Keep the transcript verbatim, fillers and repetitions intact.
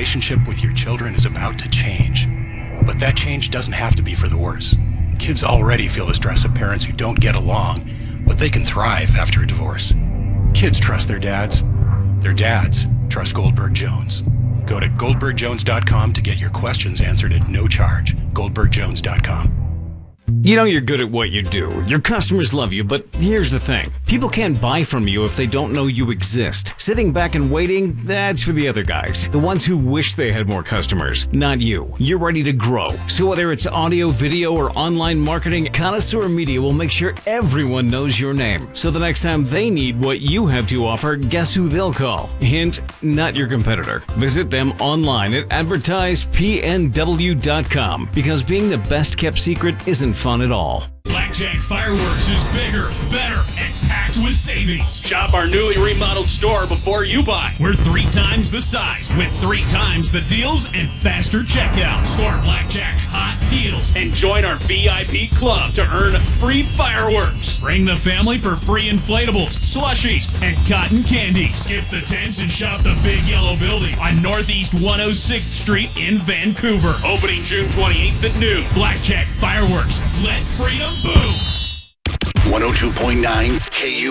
relationship with your children is about to change. But that change doesn't have to be for the worse. Kids already feel the stress of parents who don't get along, but they can thrive after a divorce. Kids trust their dads. Their dads trust Goldberg Jones. Go to goldberg jones dot com to get your questions answered at no charge. goldberg jones dot com. You know you're good at what you do. Your customers love you, but here's the thing. People can't buy from you if they don't know you exist. Sitting back and waiting, that's for the other guys. The ones who wish they had more customers, not you. You're ready to grow. So whether it's audio, video, or online marketing, Connoisseur Media will make sure everyone knows your name. So the next time they need what you have to offer, guess who they'll call? Hint, not your competitor. Visit them online at advertise p n w dot com because being the best kept secret isn't fun at all. Blackjack Fireworks is bigger, better, and packed with savings. Shop our newly remodeled store before you buy. We're three times the size with three times the deals and faster checkout. Store Blackjack hot deals and join our V I P club to earn free fireworks. Bring the family for free inflatables, slushies, and cotton candy. Skip the tents and shop the big yellow building on Northeast one oh sixth Street in Vancouver. Opening June twenty-eighth at noon. Blackjack Fireworks. Let freedom boom. one oh two point nine K U